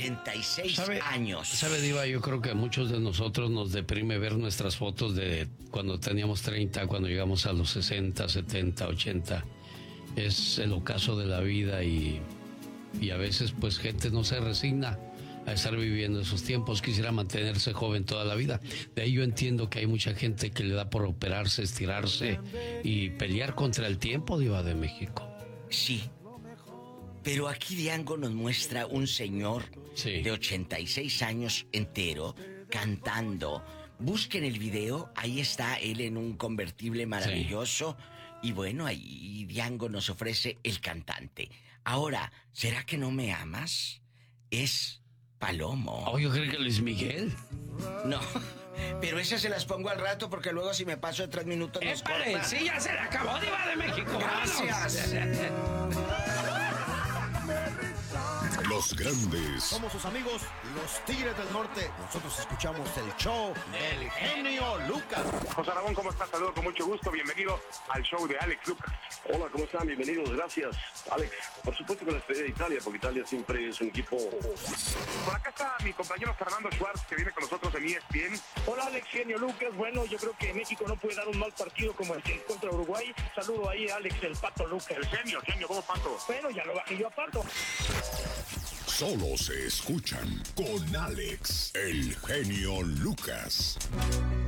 86 años. ¿Sabe, Diva? Yo creo que a muchos de nosotros nos deprime ver nuestras fotos de cuando teníamos 30, cuando llegamos a los 60, 70, 80. Es el ocaso de la vida y a veces pues gente no se resigna a estar viviendo esos tiempos, quisiera mantenerse joven toda la vida. De ahí yo entiendo que hay mucha gente que le da por operarse, estirarse y pelear contra el tiempo, Diva de México. Sí, pero aquí Diango nos muestra un señor de 86 años entero cantando. Busquen el video, ahí está él en un convertible maravilloso. Y bueno, ahí Diango nos ofrece el cantante. Ahora, ¿será que no me amas? Es Palomo. Oh, yo creo que Luis Miguel. No, pero esas se las pongo al rato porque luego si me paso de 3 minutos nos corta. Sí, ya se le acabó, Diva de México. Gracias. Los grandes. Somos sus amigos, los Tigres del Norte. Nosotros escuchamos el show del genio Lucas. José Ramón, ¿cómo estás? Saludos con mucho gusto. Bienvenido al show de Alex Lucas. Hola, ¿cómo están? Bienvenidos, gracias, Alex. Por supuesto que la despedida de Italia, porque Italia siempre es un equipo... Por acá está mi compañero Fernando Schwartz, que viene con nosotros en ESPN. Hola, Alex, genio Lucas. Bueno, yo creo que México no puede dar un mal partido como el que contra Uruguay. Saludo ahí a Alex, el Pato Lucas. El genio, ¿cómo Pato? Bueno, ya lo bajé yo a Pato. Solo se escuchan con Alex, el genio Lucas.